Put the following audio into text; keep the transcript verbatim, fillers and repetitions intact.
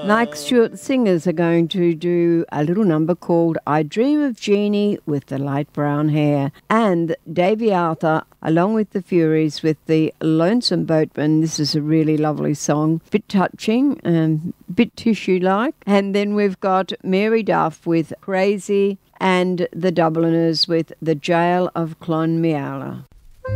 Mike Stewart Singers are going to do a little number called I Dream of Jeannie with the light brown hair, and Davey Arthur along with the Furies with the Lonesome Boatman. This is a really lovely song, bit touching and bit tissue-like. And then we've got Mary Duff with Crazy and the Dubliners with The Jail of Clonmeala.